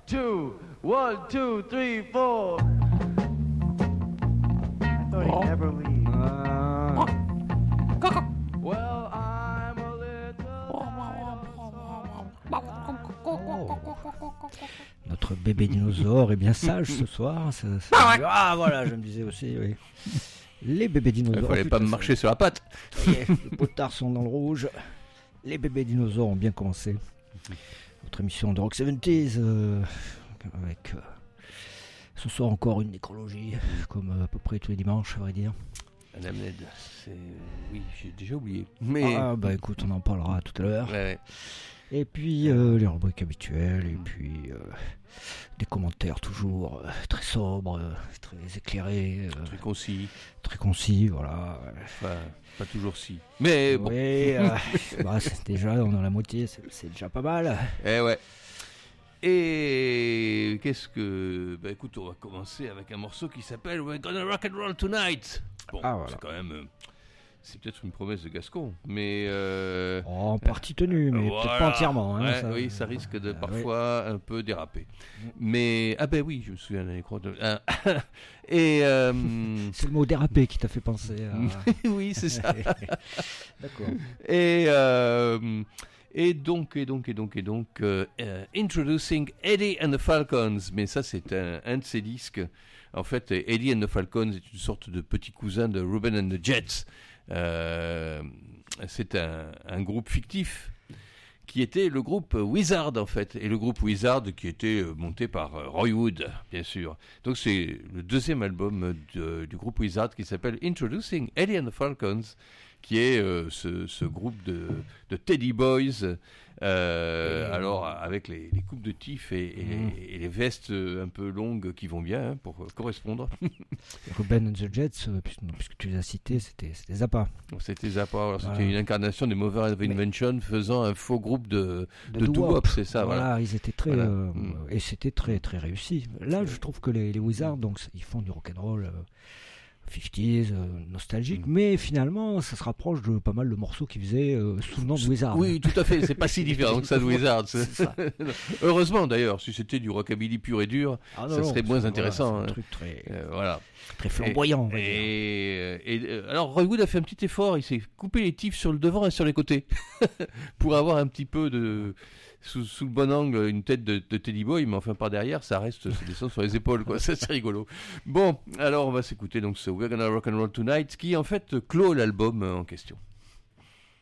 2, 1, 2, 3, 4. I thought he'd never leave. Well, I'm a little Notre bébé dinosaure est bien sage ce soir. Ah voilà, je me disais aussi, oui. Les bébés dinosaures. Il fallait pas me marcher sur la patte. Les potards sont dans le rouge. Les bébés dinosaures ont bien commencé. Notre émission de Rock 70s avec ce soir encore une nécrologie, comme à peu près tous les dimanches, à vrai dire. Anamnède, oui, j'ai déjà oublié. Mais... Ah bah écoute, on en parlera tout à l'heure. Ouais. Et puis les rubriques habituelles, et puis des commentaires toujours très sobres, très éclairés. Très concis, voilà. Enfin, pas toujours si. Mais bon. Oui, c'est déjà, on a la moitié, c'est déjà pas mal. Eh ouais. Et qu'est-ce que... Bah écoute, on va commencer avec un morceau qui s'appelle We're Gonna Rock and Roll Tonight. Bon, voilà. C'est quand même... C'est peut-être une promesse de Gascon, mais... en partie tenue, mais voilà. Peut-être pas entièrement. Hein, ouais, oui, ça risque de parfois un peu déraper. Mais... Ah ben oui, je me souviens d'un écran de... Et... C'est le mot déraper qui t'a fait penser à... Oui, c'est ça. D'accord. Et donc, Introducing Eddie and the Falcons. Mais ça, c'est un de ses disques. En fait, Eddie and the Falcons est une sorte de petit cousin de Ruben and the Jets. C'est un groupe fictif qui était le groupe Wizard, en fait. Et le groupe Wizard qui était monté par Roy Wood, bien sûr. Donc, c'est le deuxième album du groupe Wizard qui s'appelle Introducing Eddie and the Falcons, qui est ce groupe de Teddy Boys, alors avec les coupes de tif et les vestes un peu longues qui vont bien pour correspondre. Ruben and the Jets, puisque tu les as cités, c'était Zappa. C'était Zappa, alors c'était une incarnation des Mother of Invention faisant un faux groupe de doo-wop, c'est ça. Voilà, ils étaient très... et c'était très très réussi. Là, je trouve que les Wizards, donc, ils font du rock'n'roll... 50s, nostalgique, mais finalement ça se rapproche de pas mal de morceaux qui faisaient sous le nom de Wizard. Oui, tout à fait, c'est pas si différent que ça de Wizard. Ça. Heureusement d'ailleurs, si c'était du rockabilly pur et dur, ça serait moins intéressant. C'est un truc très, voilà. très flamboyant. Alors Roy Wood a fait un petit effort, il s'est coupé les tifs sur le devant et sur les côtés pour avoir un petit peu de... Sous le bon angle, une tête de Teddy Boy, mais enfin par derrière, ça reste, ça descend sur les épaules, quoi. Ça, c'est rigolo. Bon, alors on va s'écouter donc ce We're Gonna Rock and Roll Tonight, qui en fait clôt l'album en question.